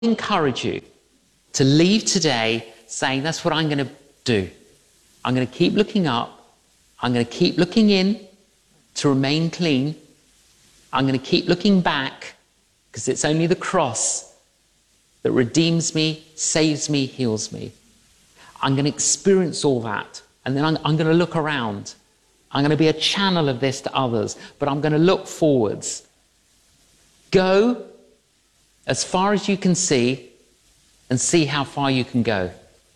encourage you to leave today saying, that's what I'm going to do. I'm going to keep looking up. I'm going to keep looking in to remain clean. I'm going to keep looking back because it's only the cross that redeems me, saves me, heals me. I'm going to experience all that. And then I'm going to look around. I'm going to be a channel of this to others, but I'm going to look forwards. Go as far as you can see and see how far you can go.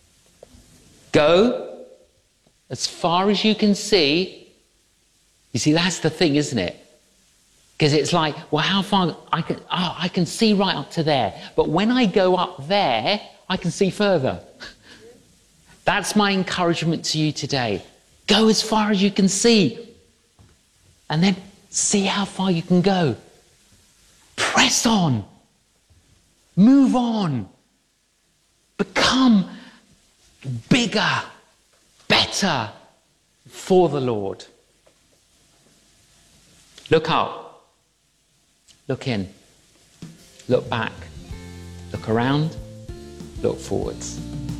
Go as far as you can see. You see, that's the thing, isn't it? Because it's like, well, how far I can see right up to there. But when I go up there, I can see further. That's my encouragement to you today. Go as far as you can see. And then see how far you can go. Press on. Move on. Become bigger, better for the Lord. Look up. Look in. Look back. Look around. Look forwards.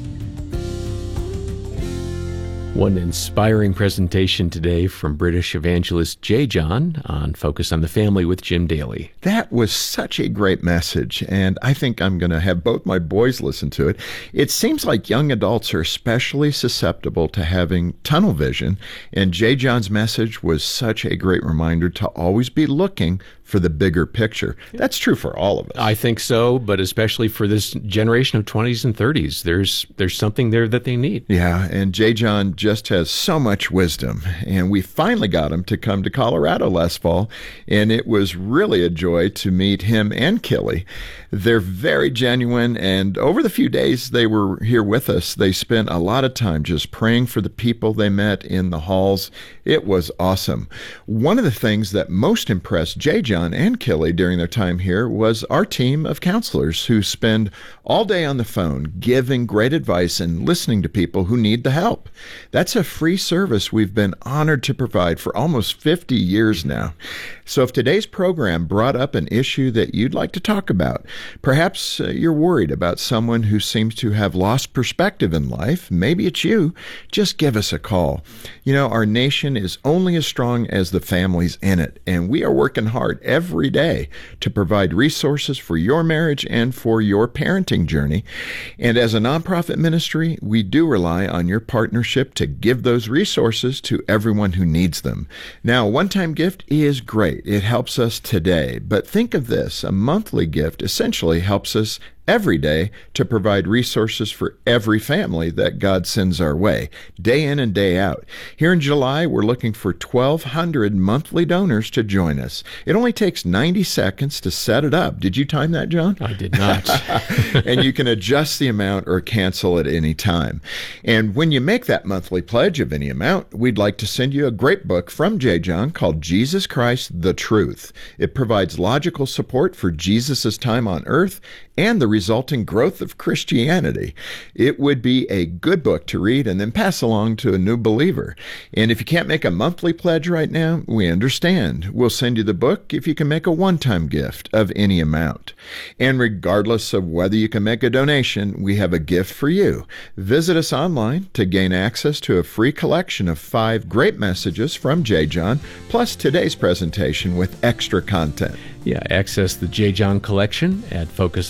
One inspiring presentation today from British evangelist J. John on Focus on the Family with Jim Daly. That was such a great message, and I think I'm going to have both my boys listen to it. It seems like young adults are especially susceptible to having tunnel vision, and J. John's message was such a great reminder to always be looking for the bigger picture. That's true for all of us. I think so, but especially for this generation of 20s and 30s, there's something there that they need. Yeah, and J. John just has so much wisdom, and we finally got him to come to Colorado last fall, and it was really a joy to meet him and Killy. They're very genuine, and over the few days they were here with us, they spent a lot of time just praying for the people they met in the halls. It was awesome. One of the things that most impressed J. John and Killy during their time here was our team of counselors who spend all day on the phone giving great advice and listening to people who need the help. That's a free service we've been honored to provide for almost 50 years now. So if today's program brought up an issue that you'd like to talk about, perhaps you're worried about someone who seems to have lost perspective in life, maybe it's you, just give us a call. You know, our nation is only as strong as the families in it, and we are working hard every day to provide resources for your marriage and for your parenting journey. And as a nonprofit ministry, we do rely on your partnership to give those resources to everyone who needs them. Now, a one-time gift is great. It helps us today. But think of this, a monthly gift essentially helps us every day to provide resources for every family that God sends our way, day in and day out. Here in July, we're looking for 1,200 monthly donors to join us. It only takes 90 seconds to set it up. Did you time that, John? I did not. And you can adjust the amount or cancel at any time. And when you make that monthly pledge of any amount, we'd like to send you a great book from J. John called Jesus Christ, the Truth. It provides logical support for Jesus' time on earth and the resulting growth of Christianity. It would be a good book to read and then pass along to a new believer. And if you can't make a monthly pledge right now, we understand. We'll send you the book if you can make a one-time gift of any amount. And regardless of whether you can make a donation, we have a gift for you. Visit us online to gain access to a free collection of 5 great messages from J. John, plus today's presentation with extra content. Yeah, access the J. John collection at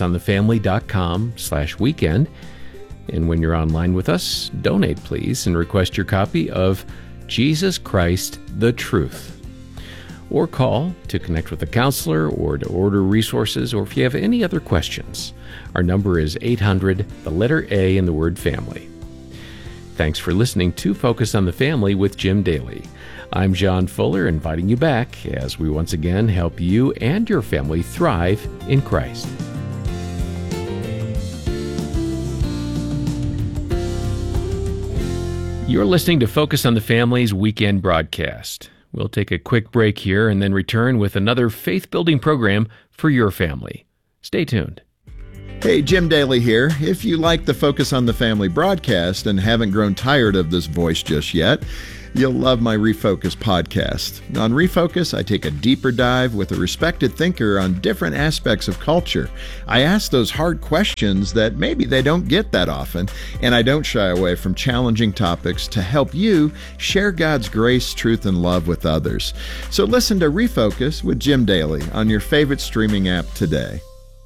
focusonthefamily.com/weekend. And when you're online with us, donate, please, and request your copy of Jesus Christ, the Truth. Or call to connect with a counselor or to order resources, or if you have any other questions. Our number is 800, the letter A in the word family. Thanks for listening to Focus on the Family with Jim Daly. I'm John Fuller, inviting you back as we once again help you and your family thrive in Christ. You're listening to Focus on the Family's weekend broadcast. We'll take a quick break here and then return with another faith-building program for your family. Stay tuned. Hey, Jim Daly here. If you like the Focus on the Family broadcast and haven't grown tired of this voice just yet, You'll love my Refocus podcast. On Refocus, I take a deeper dive with a respected thinker on different aspects of culture. I ask those hard questions that maybe they don't get that often, and I don't shy away from challenging topics to help you share God's grace, truth, and love with others. So listen to Refocus with Jim Daly on your favorite streaming app today.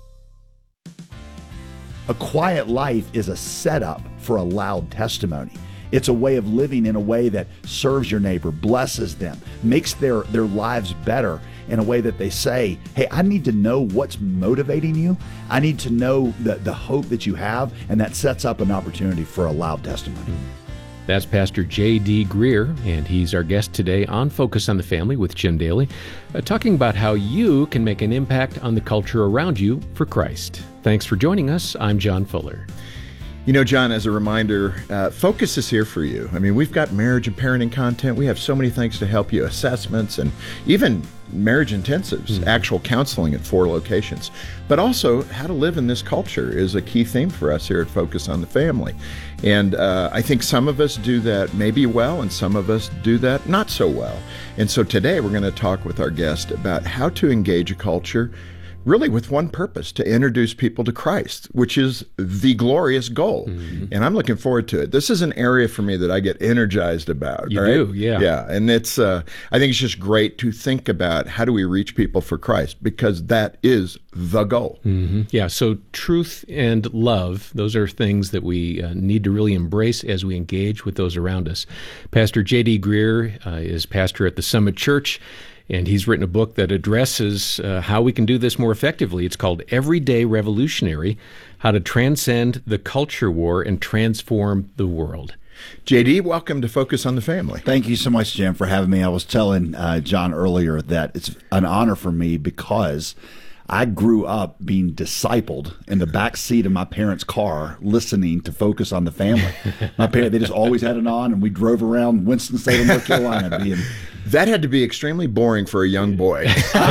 A quiet life is a setup for a loud testimony. It's a way of living in a way that serves your neighbor, blesses them, makes their lives better in a way that they say, hey, I need to know what's motivating you. I need to know the hope that you have, and that sets up an opportunity for a loud testimony. That's Pastor J.D. Greear, and he's our guest today on Focus on the Family with Jim Daly, talking about how you can make an impact on the culture around you for Christ. Thanks for joining us. I'm John Fuller. You know, John, as a reminder, Focus is here for you. I mean, we've got marriage and parenting content. We have so many things to help you, assessments, and even marriage intensives, actual counseling at 4 locations. But also, how to live in this culture is a key theme for us here at Focus on the Family. And I think some of us do that maybe well, and some of us do that not so well. And so today we're going to talk with our guest about how to engage a culture really with one purpose, to introduce people to Christ, which is the glorious goal. And I'm looking forward to it. This is an area for me that I get energized about. You right? do, yeah. Yeah, and it's I think it's just great to think about how do we reach people for Christ, because that is the goal. Yeah, so truth and love, those are things that we need to really embrace as we engage with those around us. Pastor J.D. Greear is pastor at the Summit Church, and he's written a book that addresses how we can do this more effectively. It's called Everyday Revolutionary: How to Transcend the Culture War and Transform the World. JD, welcome to Focus on the Family. Thank you so much, Jim, for having me. I was telling John earlier that it's an honor for me because I grew up being discipled in the back seat of my parents' car, listening to Focus on the Family. My parents, they just always had it on, and we drove around Winston-Salem, North Carolina. That had to be extremely boring for a young boy.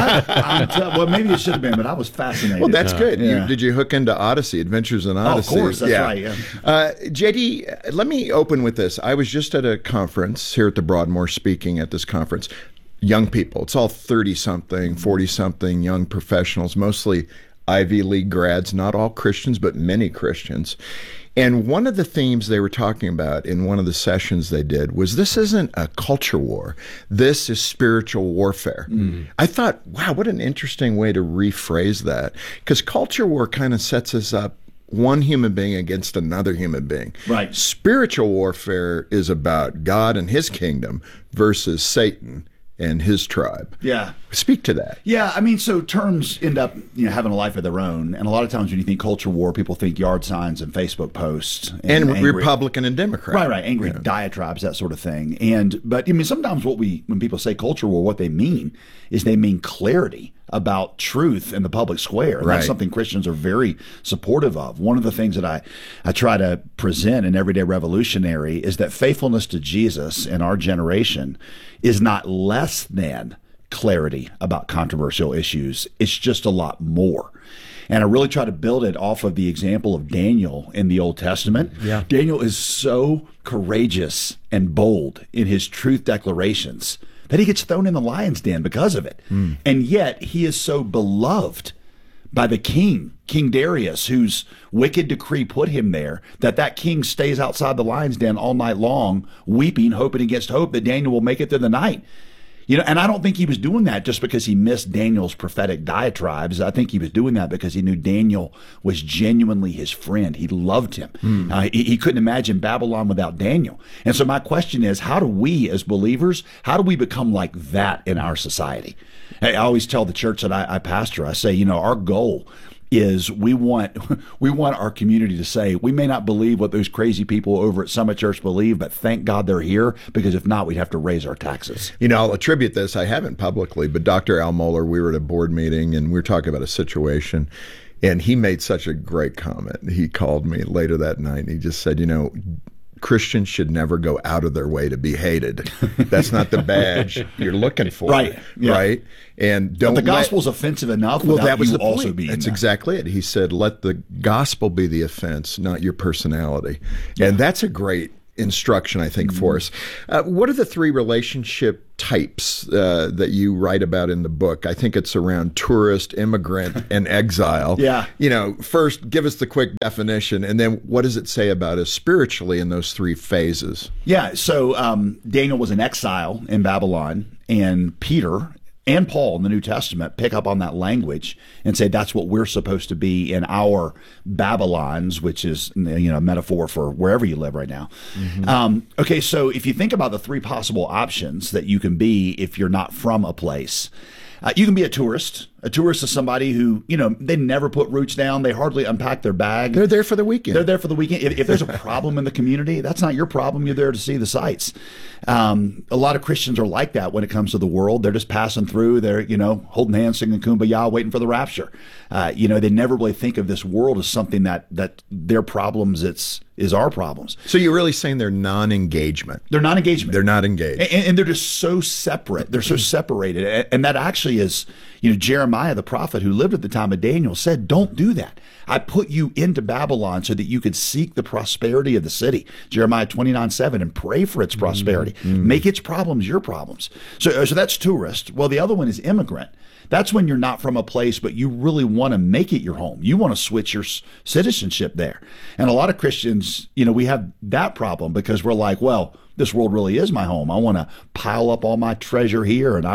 Well, maybe it should have been, but I was fascinated. Well, that's good. Yeah. Did you hook into Odyssey, Adventures in Odyssey? Oh, of course, that's right. Yeah. JD, let me open with this. I was just at a conference here at the Broadmoor, speaking at this conference. Young people. It's all 30-something, 40-something young professionals, mostly Ivy League grads, not all Christians, but many Christians. And one of the themes they were talking about in one of the sessions they did was, this isn't a culture war. This is spiritual warfare. I thought, wow, what an interesting way to rephrase that. Because culture war kind of sets us up one human being against another human being. Right. Spiritual warfare is about God and his kingdom versus Satan and his tribe. Yeah. Speak to that. Yeah, I mean, so terms end up, having a life of their own, and a lot of times when you think culture war, people think yard signs and Facebook posts and angry, Republican and Democrat. Right, angry diatribes, that sort of thing. But I mean, sometimes when people say culture war, what they mean is they mean clarity about truth in the public square. And that's something Christians are very supportive of. One of the things that I try to present in Everyday Revolutionary is that faithfulness to Jesus in our generation is not less than clarity about controversial issues. It's just a lot more. And I really try to build it off of the example of Daniel in the Old Testament. Yeah. Daniel is so courageous and bold in his truth declarations that he gets thrown in the lion's den because of it. And yet he is so beloved by the king, King Darius, whose wicked decree put him there, that king stays outside the lion's den all night long, weeping, hoping against hope that Daniel will make it through the night. And I don't think he was doing that just because he missed Daniel's prophetic diatribes. I think he was doing that because he knew Daniel was genuinely his friend. He loved him. He couldn't imagine Babylon without Daniel. And so my question is, how do we as believers, how do we become like that in our society? I always tell the church that I pastor, I say, our goal is we want our community to say, we may not believe what those crazy people over at Summit Church believe, but thank God they're here, because if not, we'd have to raise our taxes. I'll attribute this, I haven't publicly, but Dr. Al Mohler, we were at a board meeting and we were talking about a situation, and he made such a great comment. He called me later that night and he just said, Christians should never go out of their way to be hated. That's not the badge you're looking for. Right. Yeah. Right. And don't but the gospel's offensive enough without that was you the also point. being That's there. exactly it. He said, let the gospel be the offense, not your personality. Yeah. And that's a great instruction, I think, for us. What are the three relationship types that you write about in the book? I think it's around tourist, immigrant, and exile. Yeah. First, give us the quick definition, and then what does it say about us spiritually in those three phases? Yeah, so Daniel was in exile in Babylon, and Peter and Paul in the New Testament pick up on that language and say that's what we're supposed to be in our Babylons, which is a metaphor for wherever you live right now. Okay, so if you think about the three possible options that you can be if you're not from a place, you can be a tourist. A tourist is somebody who, they never put roots down. They hardly unpack their bag. They're there for the weekend. If there's a problem in the community, that's not your problem. You're there to see the sights. A lot of Christians are like that when it comes to the world. They're just passing through. They're, holding hands, singing Kumbaya, waiting for the rapture. They never really think of this world as something that their problems is our problems. So you're really saying they're non-engagement. They're non-engagement. They're not engaged. And they're just so separate. They're so separated. And that actually is, Jeremiah, the prophet who lived at the time of Daniel, said, don't do that. I put you into Babylon so that you could seek the prosperity of the city. Jeremiah 29:7, and pray for its prosperity. Make its problems your problems. So that's tourist. Well, the other one is immigrant. That's when you're not from a place, but you really want to make it your home. You want to switch your citizenship there. And a lot of Christians, we have that problem because we're like, well, this world really is my home. I want to pile up all my treasure here, and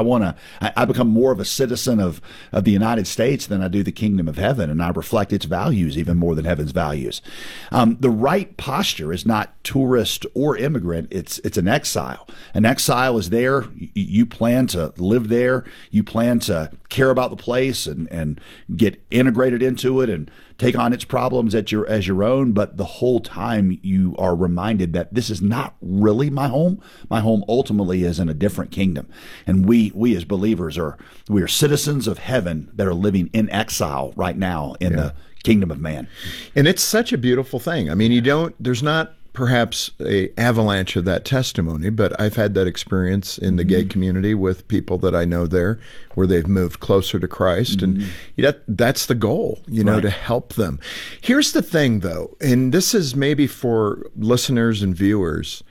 I become more of a citizen of the United States than I do the kingdom of heaven, and I reflect its values even more than heaven's values. The right posture is not tourist or immigrant. It's an exile. An exile is there. You plan to live there. You plan to care about the place and get integrated into it and take on its problems as your own, but the whole time you are reminded that this is not really my home. My home ultimately is in a different kingdom. And we as believers are citizens of heaven that are living in exile right now in the kingdom of man. And it's such a beautiful thing. I mean, there's not perhaps a avalanche of that testimony, but I've had that experience in the gay community with people that I know there where they've moved closer to Christ. And that's the goal, to help them. Here's the thing, though, and this is maybe for listeners and viewers.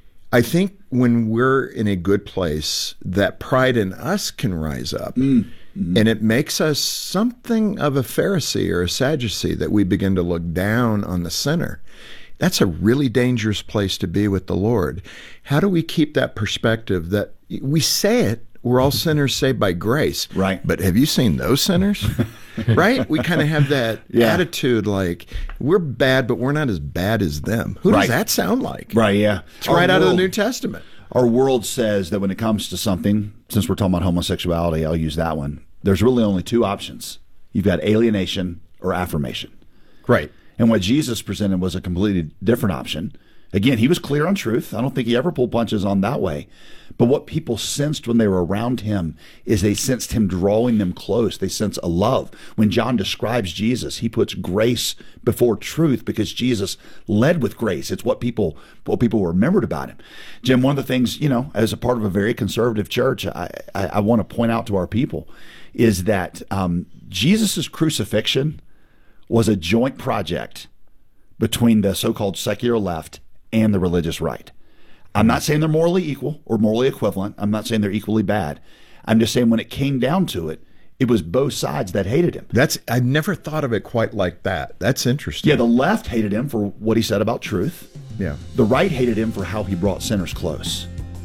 I think when we're in a good place, that pride in us can rise up. And it makes us something of a Pharisee or a Sadducee, that we begin to look down on the sinner. That's a really dangerous place to be with the Lord. How do we keep that perspective that we say it, we're all sinners saved by grace. Right. But have you seen those sinners? Right? We kind of have that attitude like, we're bad, but we're not as bad as them. Who does that sound like? Right, yeah. It's right out of the New Testament. Our world says that when it comes to something, since we're talking about homosexuality, I'll use that one. There's really only two options. You've got alienation or affirmation. Right. And what Jesus presented was a completely different option. Again, he was clear on truth. I don't think he ever pulled punches on that way. But what people sensed when they were around him is they sensed him drawing them close. They sense a love. When John describes Jesus, he puts grace before truth because Jesus led with grace. It's what people remembered about him. Jim, one of the things, as a part of a very conservative church, I want to point out to our people is that Jesus' crucifixion was a joint project between the so-called secular left and the religious right. I'm not saying they're morally equal or morally equivalent. I'm not saying they're equally bad. I'm just saying when it came down to it, it was both sides that hated him. I've never thought of it quite like that. That's interesting. Yeah, the left hated him for what he said about truth. Yeah. The right hated him for how he brought sinners close.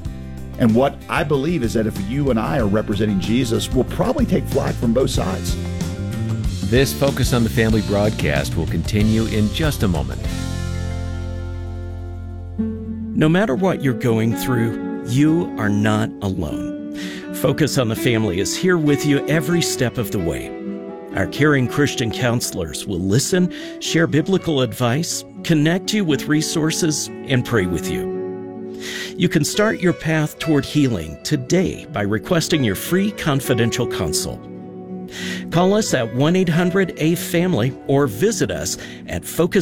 And what I believe is that if you and I are representing Jesus, we'll probably take flack from both sides. This Focus on the Family broadcast will continue in just a moment. No matter what you're going through, you are not alone. Focus on the Family is here with you every step of the way. Our caring Christian counselors will listen, share biblical advice, connect you with resources, and pray with you. You can start your path toward healing today by requesting your free confidential consult. Call us at 1-800-A-FAMILY or visit us at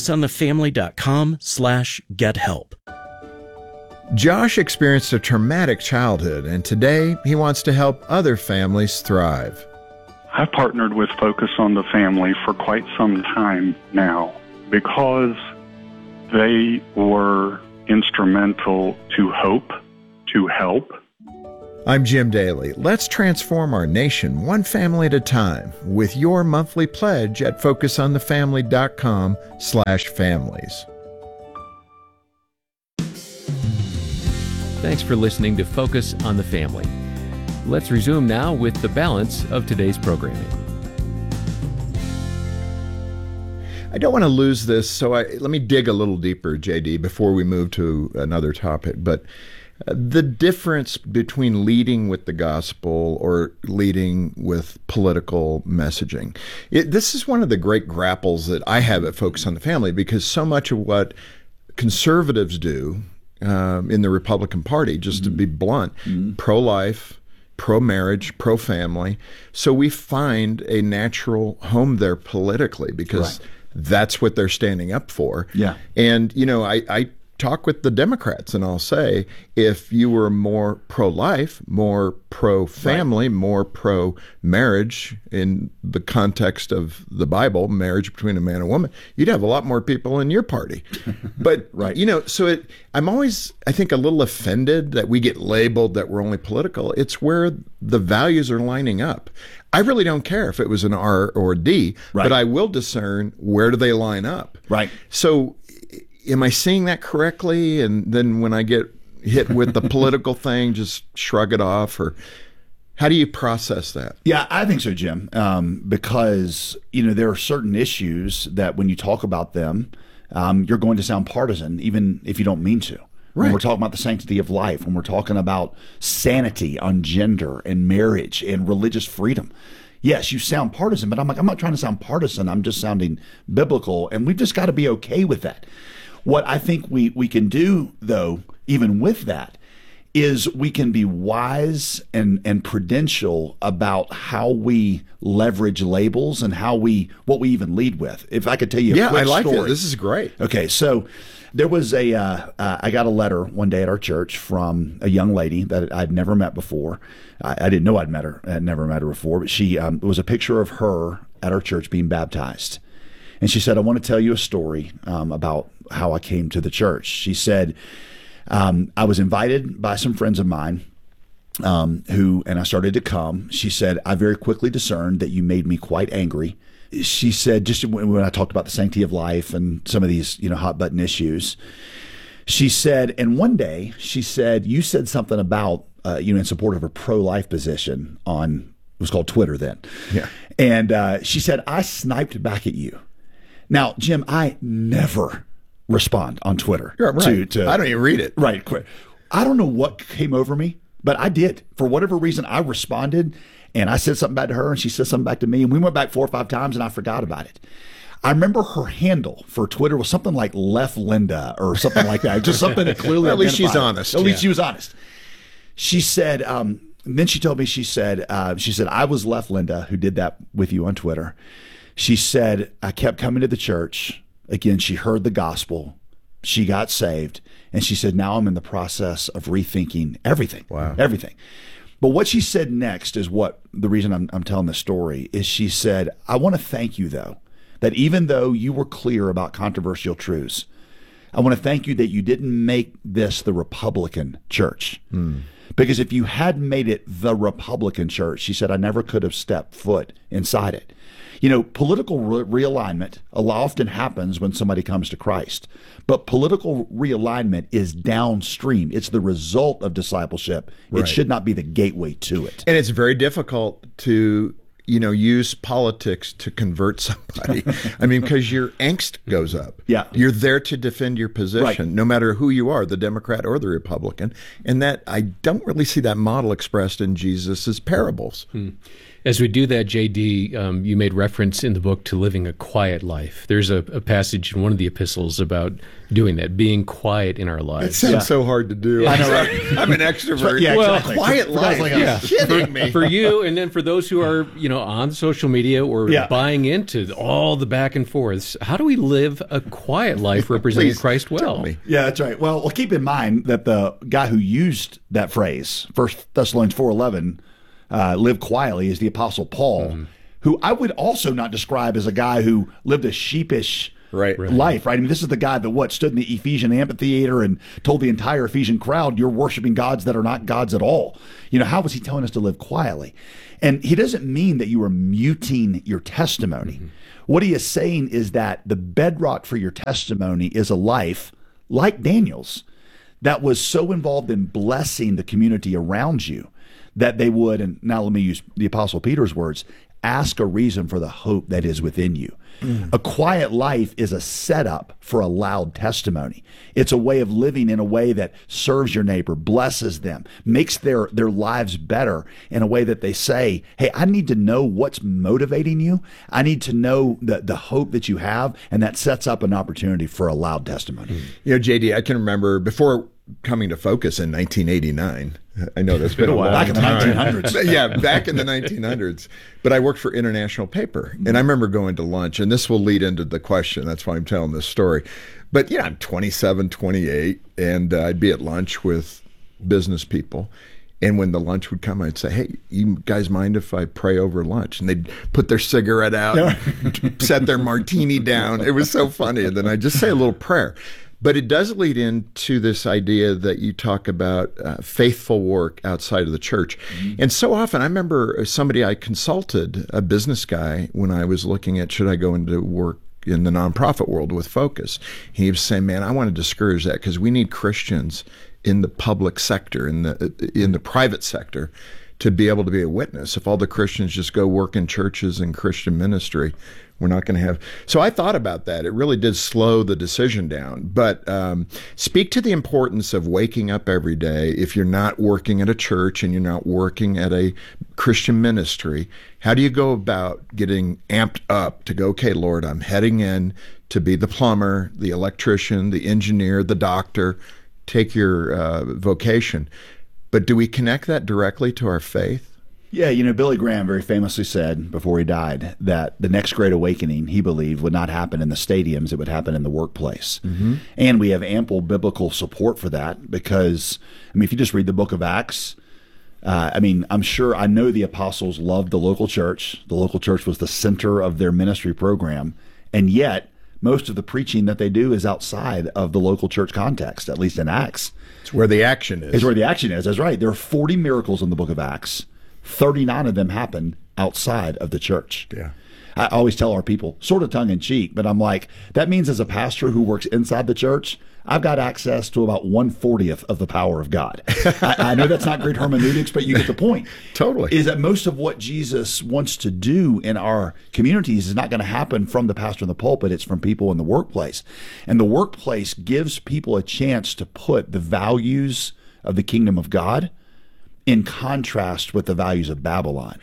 focusonthefamily.com/gethelp. Josh experienced a traumatic childhood, and today he wants to help other families thrive. I've partnered with Focus on the Family for quite some time now because they were instrumental to hope, to help. I'm Jim Daly. Let's transform our nation one family at a time with your monthly pledge at focusonthefamily.com/families. Thanks for listening to Focus on the Family. Let's resume now with the balance of today's programming. I don't want to lose this, so let me dig a little deeper, JD, before we move to another topic. But the difference between leading with the gospel or leading with political messaging. This is one of the great grapples that I have at Focus on the Family, because so much of what conservatives do in the Republican Party, just to be blunt, pro-life, pro-marriage, pro-family. So we find a natural home there politically because that's what they're standing up for. Yeah. And, you know, I talk with the Democrats and I'll say, if you were more pro-life, more pro-family, more pro-marriage in the context of the Bible, marriage between a man and a woman, you'd have a lot more people in your party. But, you know, so I'm always, I think, a little offended that we get labeled that we're only political. It's where the values are lining up. I really don't care if it was an R or a D, but I will discern where do they line up. Right. So am I seeing that correctly? And then when I get hit with the political thing, just shrug it off? Or how do you process that? Yeah, I think so, Jim, because, you know, there are certain issues that when you talk about them, you're going to sound partisan, even if you don't mean to. When we're talking about the sanctity of life, when we're talking about sanity on gender and marriage and religious freedom. Yes, you sound partisan, but I'm not trying to sound partisan. I'm just sounding biblical, and we've just got to be okay with that. What I think we can do, though, even with that, is we can be wise and prudential about how we leverage labels and what we even lead with. If I could tell you a quick story. It. This is great. Okay, so there was I got a letter one day at our church from a young lady that I'd never met before. I didn't know I'd never met her before, but she it was a picture of her at our church being baptized. And she said, I want to tell you a story about how I came to the church. She said, I was invited by some friends of mine and I started to come. She said, I very quickly discerned that you made me quite angry. She said, just when I talked about the sanctity of life and some of these, you know, hot button issues, she said, and one day she said, you said something about, in support of a pro-life position on, it was called Twitter then. Yeah. And she said, I sniped back at you. Now, Jim, I never respond on Twitter. I don't even read it. Right. I don't know what came over me, but I did. For whatever reason, I responded, and I said something back to her, and she said something back to me, and we went back 4 or 5 times, and I forgot about it. I remember her handle for Twitter was something like Left Linda or something like that. Just something that clearly at least she's honest. At least she was honest. She said, and then she told me, she said, I was Left Linda who did that with you on Twitter. She said, I kept coming to the church. Again, she heard the gospel. She got saved. And she said, now I'm in the process of rethinking everything. Wow. Everything. But what she said next is what the reason I'm telling this story is. She said, I want to thank you, though, that even though you were clear about controversial truths, I want to thank you that you didn't make this the Republican church. Because if you had made it the Republican church, she said, I never could have stepped foot inside it. You know, political realignment often happens when somebody comes to Christ. But political realignment is downstream. It's the result of discipleship. Right. It should not be the gateway to it. And it's very difficult to, use politics to convert somebody. I mean, because your angst goes up. Yeah. You're there to defend your position, no matter who you are, the Democrat or the Republican. And that I don't really see that model expressed in Jesus's parables. As we do that, JD, you made reference in the book to living a quiet life. There's a passage in one of the epistles about doing that, being quiet in our lives. It sounds so hard to do. I know, right? I'm an extrovert. Exactly. Quiet life. Yeah. Kidding me. For you, and then for those who are, on social media or buying into all the back and forths, how do we live a quiet life representing Christ well? Yeah, that's right. Well, keep in mind that the guy who used that phrase, 1 Thessalonians 4:11, live quietly, is the Apostle Paul, who I would also not describe as a guy who lived a sheepish life, right? I mean, this is the guy that stood in the Ephesian amphitheater and told the entire Ephesian crowd, you're worshiping gods that are not gods at all. How was he telling us to live quietly? And he doesn't mean that you are muting your testimony. Mm-hmm. What he is saying is that the bedrock for your testimony is a life like Daniel's that was so involved in blessing the community around you that they would, and now let me use the Apostle Peter's words, ask a reason for the hope that is within you. A quiet life is a setup for a loud testimony. It's a way of living in a way that serves your neighbor, blesses them, makes their lives better in a way that they say, hey, I need to know what's motivating you. I need to know the hope that you have, and that sets up an opportunity for a loud testimony. JD, I can remember before coming to Focus in 1989. I know that's been a while. Back in the 1900s. Yeah, back in the 1900s. But I worked for International Paper, and I remember going to lunch, and this will lead into the question. That's why I'm telling this story. But I'm 27, 28, and I'd be at lunch with business people. And when the lunch would come, I'd say, hey, you guys mind if I pray over lunch? And they'd put their cigarette out, and set their martini down. It was so funny. And then I'd just say a little prayer. But it does lead into this idea that you talk about faithful work outside of the church. Mm-hmm. And so often, I remember somebody I consulted, a business guy, when I was looking at, should I go into work in the nonprofit world with Focus? He was saying, man, I want to discourage that because we need Christians in the public sector, in the private sector, to be able to be a witness. If all the Christians just go work in churches and Christian ministry, we're not going to have. So I thought about that. It really did slow the decision down. But speak to the importance of waking up every day. If you're not working at a church and you're not working at a Christian ministry, how do you go about getting amped up to go, okay, Lord, I'm heading in to be the plumber, the electrician, the engineer, the doctor, take your vocation. But do we connect that directly to our faith? Yeah, Billy Graham very famously said before he died that the next great awakening, he believed, would not happen in the stadiums, it would happen in the workplace. Mm-hmm. And we have ample biblical support for that because, if you just read the book of Acts, I know the apostles loved the local church. The local church was the center of their ministry program. And yet, most of the preaching that they do is outside of the local church context, at least in Acts. It's where the action is. It's where the action is. That's right. There are 40 miracles in the book of Acts. 39 of them happened outside of the church. Yeah. I always tell our people, sort of tongue in cheek, but I'm like, that means as a pastor who works inside the church, I've got access to about 1/40th of the power of God. I know that's not great hermeneutics, but you get the point. Totally. Is that most of what Jesus wants to do in our communities is not going to happen from the pastor in the pulpit. It's from people in the workplace. And the workplace gives people a chance to put the values of the kingdom of God in contrast with the values of Babylon.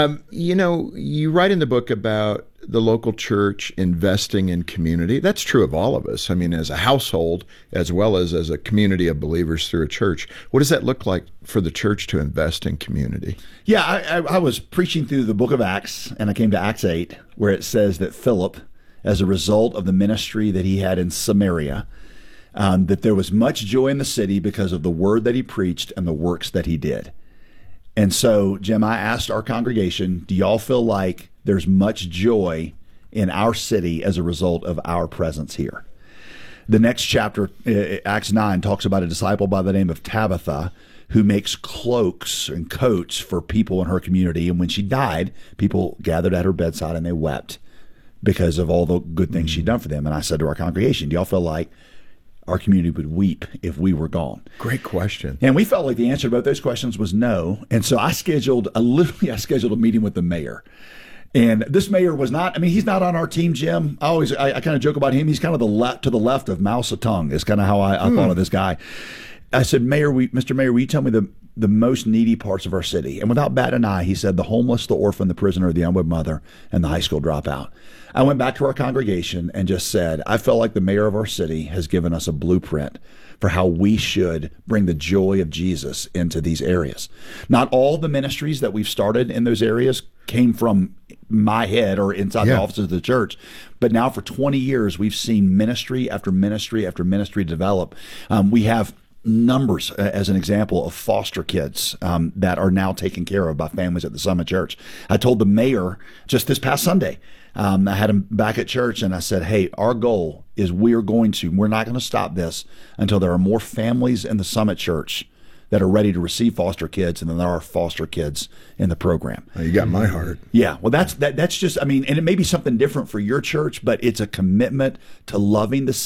You write in the book about the local church investing in community. That's true of all of us. As a household, as well as a community of believers through a church. What does that look like for the church to invest in community? Yeah, I was preaching through the book of Acts, and I came to Acts 8, where it says that Philip, as a result of the ministry that he had in Samaria, that there was much joy in the city because of the word that he preached and the works that he did. And so, Jim, I asked our congregation, do y'all feel like there's much joy in our city as a result of our presence here? The next chapter, Acts 9, talks about a disciple by the name of Tabitha who makes cloaks and coats for people in her community. And when she died, people gathered at her bedside and they wept because of all the good things she'd done for them. And I said to our congregation, do y'all feel like our community would weep if we were gone? Great question. And we felt like the answer to both those questions was no. And so I scheduled a meeting with the mayor. And this mayor was not, he's not on our team, Jim. I kind of joke about him. He's kind of to the left of Mao Zedong is kind of how I thought of this guy. I said, Mr. Mayor, will you tell me the most needy parts of our city? And without batting an eye, he said the homeless, the orphan, the prisoner, the unwed mother, and the high school dropout. I went back to our congregation and just said, I felt like the mayor of our city has given us a blueprint for how we should bring the joy of Jesus into these areas. Not all the ministries that we've started in those areas came from my head or inside the offices of the church, but now for 20 years, we've seen ministry after ministry after ministry develop. We have numbers, as an example, of foster kids that are now taken care of by families at the Summit Church. I told the mayor just this past Sunday, I had him back at church, and I said, hey, our goal is we're not going to stop this until there are more families in the Summit Church that are ready to receive foster kids, and then there are foster kids in the program. Oh, you got my heart. Yeah, well, that's just, and it may be something different for your church, but it's a commitment to loving the